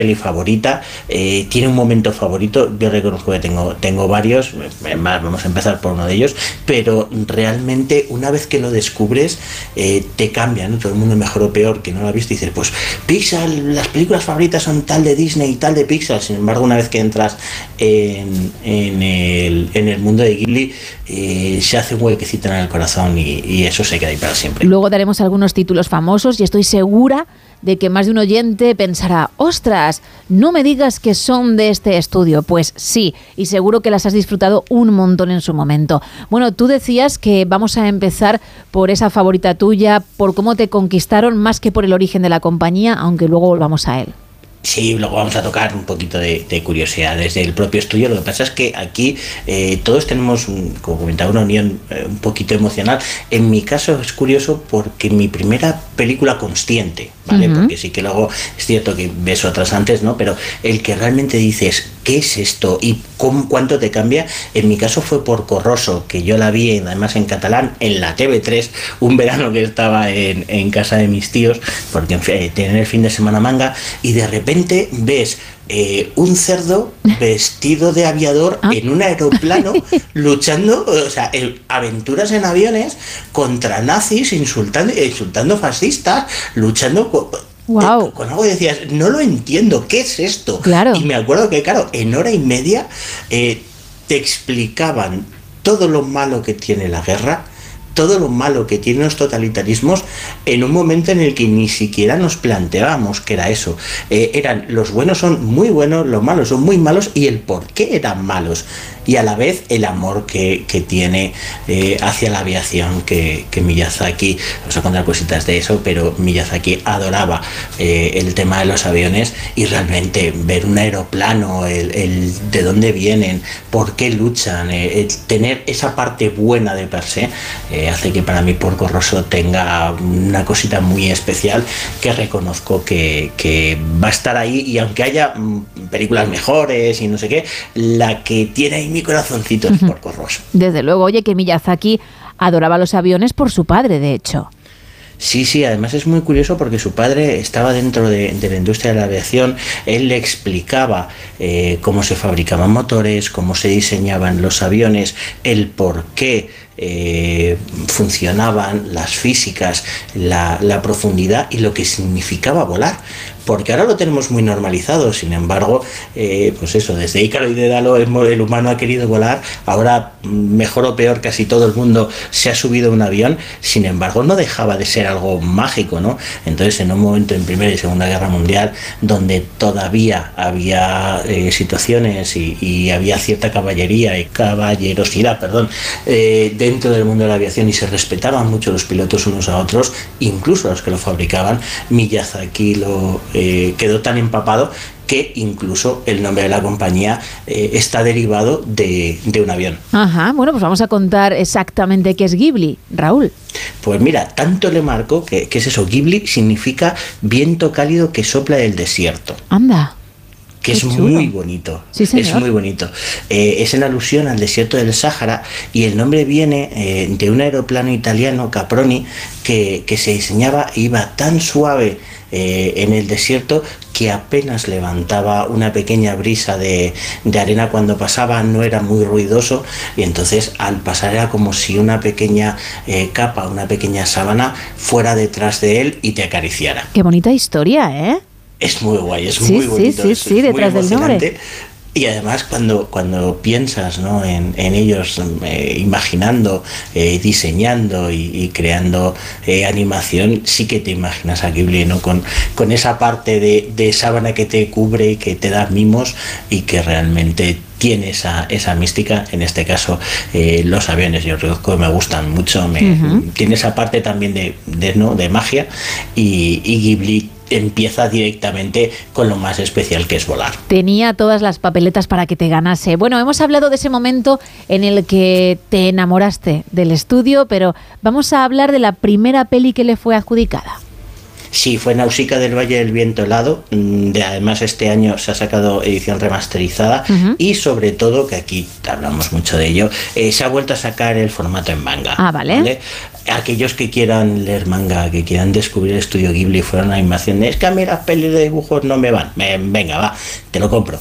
peli favorita, tiene un momento favorito. Yo reconozco que tengo varios, más vamos a empezar por uno de ellos, pero realmente una vez que lo descubres te cambia, ¿no? Todo el mundo, mejor o peor, que no lo ha visto, y dices, pues Pixar, las películas favoritas son tal de Disney y tal de Pixar. Sin embargo, una vez que entras en el mundo de Ghibli, se hace un huequecito en el corazón y eso se queda ahí para siempre. Luego daremos algunos títulos famosos y estoy segura de que más de un oyente pensará, ostras, no me digas que son de este estudio. Pues sí, y seguro que las has disfrutado un montón en su momento. Bueno, tú decías que vamos a empezar por esa favorita tuya, por cómo te conquistaron, más que por el origen de la compañía, aunque luego volvamos a él. Sí, luego vamos a tocar un poquito de curiosidades del propio estudio. Lo que pasa es que aquí todos tenemos, como comentaba, una unión un poquito emocional. En mi caso es curioso porque mi primera película consciente, ¿vale? Uh-huh. Porque sí que luego es cierto que ves otras antes, ¿no? Pero el que realmente dices, ¿qué es esto? ¿Y cuánto te cambia? En mi caso fue Porco Rosso, que yo la vi además en catalán en la TV3, un verano que estaba en casa de mis tíos, porque tienen el fin de semana manga, y de repente ves un cerdo vestido de aviador en un aeroplano luchando, o sea, aventuras en aviones contra nazis, insultando fascistas, luchando con algo que decías, no lo entiendo, ¿qué es esto? Claro. Y me acuerdo que, claro, en hora y media te explicaban todo lo malo que tiene la guerra, todo lo malo que tienen los totalitarismos, en un momento en el que ni siquiera nos planteábamos que era eso. Eran, los buenos son muy buenos, los malos son muy malos, y el por qué eran malos, y a la vez el amor que tiene hacia la aviación, que Miyazaki, vamos a contar cositas de eso, pero Miyazaki adoraba el tema de los aviones, y realmente ver un aeroplano, el de dónde vienen, por qué luchan, tener esa parte buena de per se, hace que para mí Porco Rosso tenga una cosita muy especial, que reconozco que va a estar ahí, y aunque haya películas mejores y no sé qué, la que tiene ahí mi corazoncito es Porco Rosso. Desde luego, oye, que Miyazaki adoraba los aviones por su padre, de hecho. Sí, además es muy curioso porque su padre estaba dentro de la industria de la aviación. Él le explicaba cómo se fabricaban motores, cómo se diseñaban los aviones, el por qué funcionaban, las físicas, la profundidad y lo que significaba volar. Porque ahora lo tenemos muy normalizado, sin embargo, pues eso, desde Ícaro y Dédalo el humano ha querido volar, ahora mejor o peor casi todo el mundo se ha subido a un avión, sin embargo no dejaba de ser algo mágico, ¿no? Entonces, en un momento en Primera y Segunda Guerra Mundial, donde todavía había situaciones y había cierta caballerosidad dentro del mundo de la aviación, y se respetaban mucho los pilotos unos a otros, incluso a los que lo fabricaban, Miyazaki quedó tan empapado que incluso el nombre de la compañía está derivado de un avión. Ajá, bueno, pues vamos a contar exactamente qué es Ghibli, Raúl. Pues mira, tanto le marcó que es eso. Ghibli significa viento cálido que sopla del desierto. Anda. Que es muy bonito. Sí, señor. Es muy bonito. Es en alusión al desierto del Sáhara, y el nombre viene de un aeroplano italiano, Caproni, que se diseñaba e iba tan suave en el desierto que apenas levantaba una pequeña brisa de arena cuando pasaba, no era muy ruidoso, y entonces al pasar era como si una pequeña capa, una pequeña sábana fuera detrás de él y te acariciara. Qué bonita historia, ¿eh? Es muy guay, es muy bonito. Sí, detrás del nombre. Y además cuando piensas, ¿no?, en ellos imaginando, diseñando y creando animación, sí que te imaginas a Ghibli, ¿no?, con esa parte de sábana que te cubre y que te da mimos, y que realmente tiene esa mística. En este caso, los aviones, yo creo que me gustan mucho, tiene esa parte también de magia, y Ghibli empieza directamente con lo más especial, que es volar. Tenía todas las papeletas para que te ganase. Bueno, hemos hablado de ese momento en el que te enamoraste del estudio, pero vamos a hablar de la primera peli que le fue adjudicada. Sí, fue Nausicaa del Valle del Viento Helado. Además, este año se ha sacado edición remasterizada y sobre todo, que aquí hablamos mucho de ello, se ha vuelto a sacar el formato en manga. ¿Vale? Aquellos que quieran leer manga, que quieran descubrir el estudio Ghibli y fueran animación, es que a mí las pelis de dibujos no me van. Venga, va, te lo compro.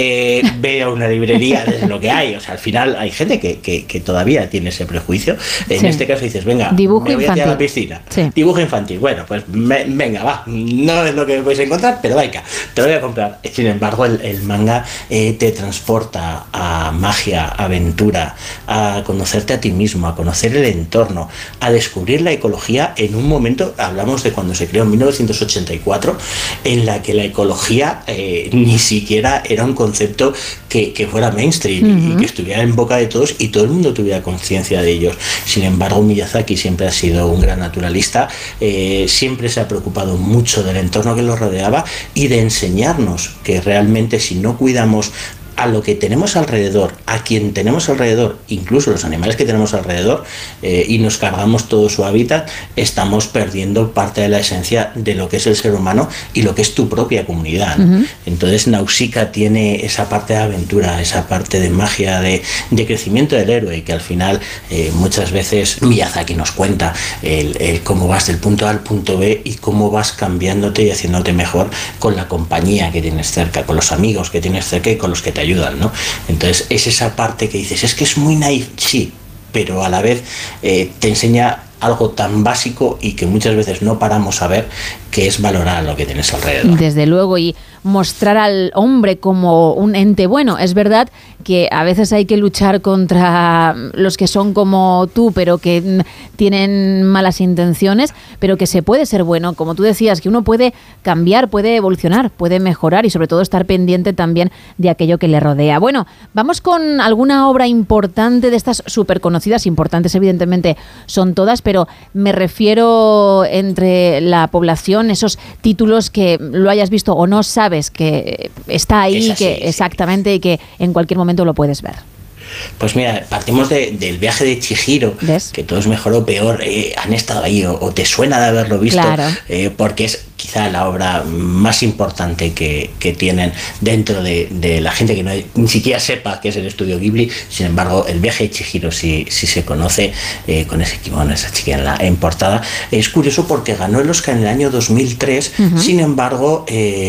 Ve a una librería, es lo que hay. O sea, al final hay gente que todavía tiene ese prejuicio. En este caso dices, venga, dibujo me voy infantil. a la piscina. Sí. Dibujo infantil. Bueno, pues venga, va. No es lo que vais a encontrar, pero venga, te lo voy a comprar. Sin embargo, el manga te transporta a magia, aventura, a conocerte a ti mismo, a conocer el entorno, a descubrir la ecología en un momento, hablamos de cuando se creó en 1984, en la que la ecología ni siquiera era un concepto que fuera mainstream y que estuviera en boca de todos y todo el mundo tuviera conciencia de ellos. Sin embargo, Miyazaki siempre ha sido un gran naturalista, siempre se ha preocupado mucho del entorno que lo rodeaba y de enseñarnos que realmente si no cuidamos a lo que tenemos alrededor, a quien tenemos alrededor, incluso los animales que tenemos alrededor, y nos cargamos todo su hábitat, estamos perdiendo parte de la esencia de lo que es el ser humano y lo que es tu propia comunidad, ¿no? Entonces Nausicaa tiene esa parte de aventura, esa parte de magia, de crecimiento del héroe, que al final muchas veces Miyazaki nos cuenta el cómo vas del punto A al punto B y cómo vas cambiándote y haciéndote mejor con la compañía que tienes cerca, con los amigos que tienes cerca y con los que te ayudan, ¿no? Entonces es esa parte que dices, es que es muy naif, sí, pero a la vez te enseña algo tan básico y que muchas veces no paramos a ver, que es valorar lo que tienes alrededor. Desde luego, y mostrar al hombre como un ente bueno. Es verdad que a veces hay que luchar contra los que son como tú, pero que tienen malas intenciones, pero que se puede ser bueno, como tú decías, que uno puede cambiar, puede evolucionar, puede mejorar y sobre todo estar pendiente también de aquello que le rodea. Bueno, vamos con alguna obra importante de estas súper conocidas, importantes evidentemente son todas, pero me refiero entre la población, esos títulos que lo hayas visto o no sabes que está ahí, así, que sí. Exactamente, y que en cualquier momento lo puedes ver. Pues mira, partimos del viaje de Chihiro, ¿ves? Que todos mejor o peor han estado ahí o te suena de haberlo visto, claro. Porque es quizá la obra más importante que tienen dentro de la gente que no ni siquiera sepa que es el estudio Ghibli. Sin embargo, el viaje de Chihiro sí se conoce, con ese kimono, esa chica en portada. Es curioso porque ganó el Oscar en el año 2003, sin embargo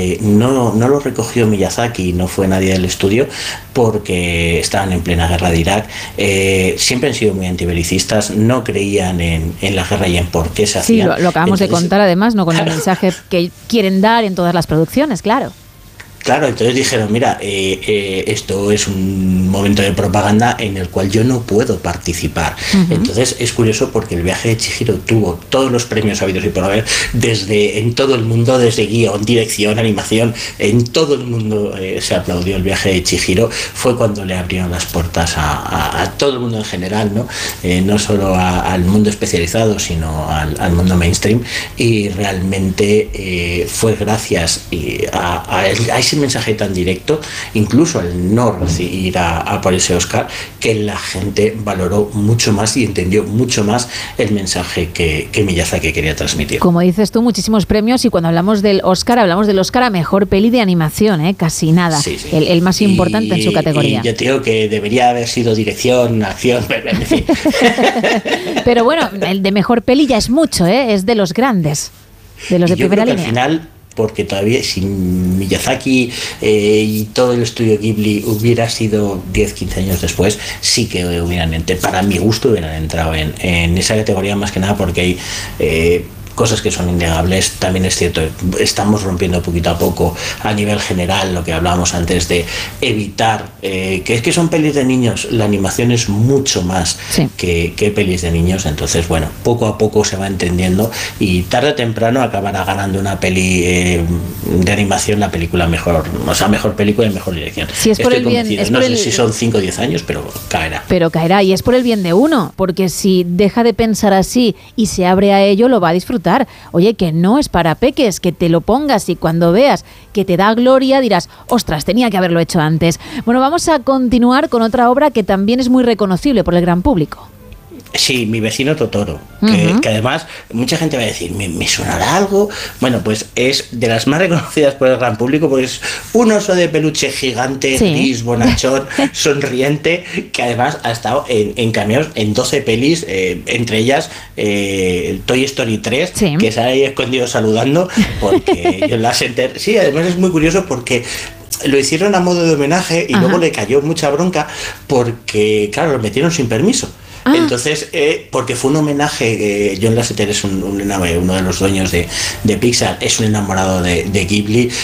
no lo recogió Miyazaki, no fue nadie del estudio porque estaban en plena guerra de Irak. Siempre han sido muy antibelicistas, no creían en la guerra y en por qué se hacía. Sí, lo acabamos de contar además, ¿no? Con el mensaje que quieren dar en todas las producciones, claro. Claro, entonces dijeron, mira, esto es un momento de propaganda en el cual yo no puedo participar. Entonces es curioso porque el viaje de Chihiro tuvo todos los premios habidos y por haber, en todo el mundo, desde guión, dirección, animación, en todo el mundo se aplaudió el viaje de Chihiro. Fue cuando le abrieron las puertas a todo el mundo en general, no solo al mundo especializado, sino al mundo mainstream, y realmente fue gracias a ese mensaje tan directo, incluso al no ir a por ese Oscar, que la gente valoró mucho más y entendió mucho más el mensaje que Miyazaki quería transmitir. Como dices tú, muchísimos premios, y cuando hablamos del Oscar a Mejor Peli de Animación, casi nada, sí. El más importante en su categoría. Y yo te digo que debería haber sido dirección, acción, en fin. Pero bueno, el de Mejor Peli ya es mucho, es de los grandes, de los de primera línea. Al final, porque todavía sin Miyazaki y todo el estudio Ghibli hubiera sido 10-15 años después, sí que para mi gusto hubieran entrado en esa categoría, más que nada porque hay cosas que son innegables. También es cierto, estamos rompiendo poquito a poco a nivel general lo que hablábamos antes de evitar que es que son pelis de niños. La animación es mucho más que pelis de niños. Entonces, bueno, poco a poco se va entendiendo y tarde o temprano acabará ganando una peli de animación la película mejor, o sea, mejor película y mejor dirección. Si es por el bien, no sé si son 5 o 10 años, pero caerá. Pero caerá, y es por el bien de uno, porque si deja de pensar así y se abre a ello, lo va a disfrutar. Oye, que no es para peques, que te lo pongas y cuando veas que te da gloria dirás, ostras, tenía que haberlo hecho antes. Bueno, vamos a continuar con otra obra que también es muy reconocible por el gran público. Sí, Mi vecino Totoro, que además mucha gente va a decir, ¿me sonará algo? Bueno, pues es de las más reconocidas por el gran público, porque es un oso de peluche gigante, gris, bonachón, sonriente, que además ha estado en cameos en 12 pelis, entre ellas Toy Story 3, que se ha ahí escondido saludando, porque John Lasseter, sí, además es muy curioso porque lo hicieron a modo de homenaje y luego le cayó mucha bronca porque, claro, lo metieron sin permiso. Entonces, porque fue un homenaje, John Lasseter es uno de los dueños de Pixar, es un enamorado de Ghibli,